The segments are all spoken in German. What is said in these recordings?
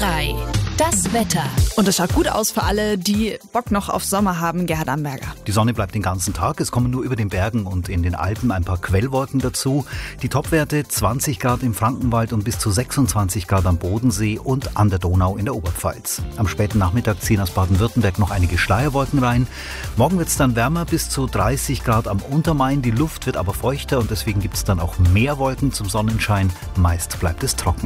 3. Das Wetter. Und es schaut gut aus für alle, die Bock noch auf Sommer haben. Gerhard Amberger. Die Sonne bleibt den ganzen Tag. Es kommen nur über den Bergen und in den Alpen ein paar Quellwolken dazu. Die Topwerte 20 Grad im Frankenwald und bis zu 26 Grad am Bodensee und an der Donau in der Oberpfalz. Am späten Nachmittag ziehen aus Baden-Württemberg noch einige Schleierwolken rein. Morgen wird es dann wärmer, bis zu 30 Grad am Untermain. Die Luft wird aber feuchter und deswegen gibt es dann auch mehr Wolken zum Sonnenschein. Meist bleibt es trocken.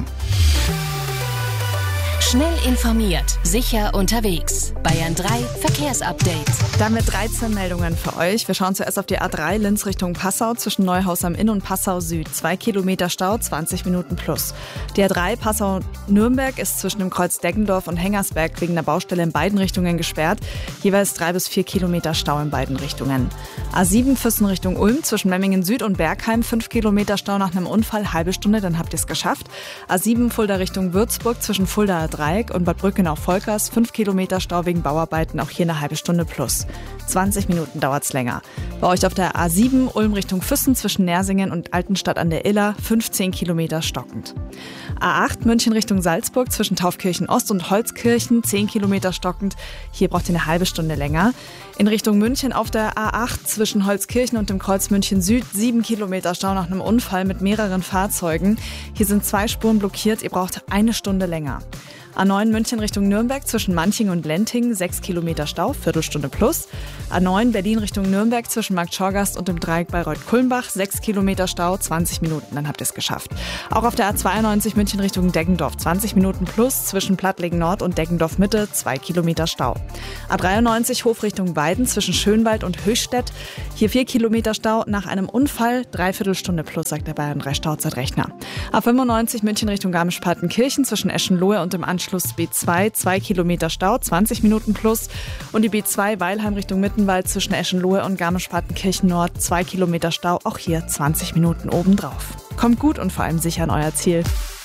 Schnell informiert, sicher unterwegs. Bayern 3 Verkehrsupdate. Damit 13 Meldungen für euch. Wir schauen zuerst auf die A3 Linz Richtung Passau zwischen Neuhaus am Inn und Passau Süd. 2 Kilometer Stau, 20 Minuten plus. Die A3 Passau-Nürnberg ist zwischen dem Kreuz Deggendorf und Hengersberg wegen der Baustelle in beiden Richtungen gesperrt. Jeweils 3 bis 4 Kilometer Stau in beiden Richtungen. A7 Füssen Richtung Ulm zwischen Memmingen Süd und Bergheim. 5 Kilometer Stau nach einem Unfall, halbe Stunde, dann habt ihr es geschafft. A7 Fulda Richtung Würzburg zwischen Fulda Dreieck und Bad Brückenau-Volkers. 5 Kilometer Stau wegen Bauarbeiten, auch hier eine halbe Stunde plus. 20 Minuten dauert's länger. Bei euch auf der A7 Ulm Richtung Füssen zwischen Nersingen und Altenstadt an der Iller 15 Kilometer stockend. A8 München Richtung Salzburg zwischen Taufkirchen Ost und Holzkirchen 10 Kilometer stockend. Hier braucht ihr eine halbe Stunde länger. In Richtung München auf der A8 zwischen Holzkirchen und dem Kreuz München Süd 7 Kilometer Stau nach einem Unfall mit mehreren Fahrzeugen. Hier sind 2 Spuren blockiert, ihr braucht eine Stunde länger. A9 München Richtung Nürnberg zwischen Manching und Lenting 6 Kilometer Stau, Viertelstunde plus. A9 Berlin Richtung Nürnberg zwischen Markt Schorgast und dem Dreieck Bayreuth-Kulmbach 6 Kilometer Stau, 20 Minuten, dann habt ihr es geschafft. Auch auf der A92 München Richtung Deggendorf 20 Minuten plus zwischen Plattlingen Nord und Deggendorf Mitte 2 Kilometer Stau. A93 Hof Richtung Weiden zwischen Schönwald und Höchstädt, hier 4 Kilometer Stau nach einem Unfall, 3/4 Stunde plus, sagt der Bayern 3 Stauzeitrechner. A95 München Richtung Garmisch-Partenkirchen zwischen Eschenlohe und dem Anschluss B2 2 Kilometer Stau, 20 Minuten plus. Und die B2 Weilheim Richtung Mittenwald zwischen Eschenlohe und Garmisch-Partenkirchen Nord 2 Kilometer Stau, auch hier 20 Minuten obendrauf. Kommt gut und vor allem sicher an euer Ziel.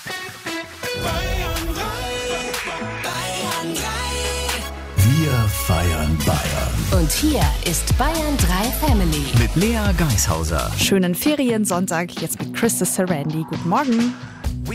Wir feiern Bayern. Und hier ist Bayern 3 Family. Mit Lea Geishauser. Schönen Feriensonntag, jetzt mit Chris Sarandi. Guten Morgen.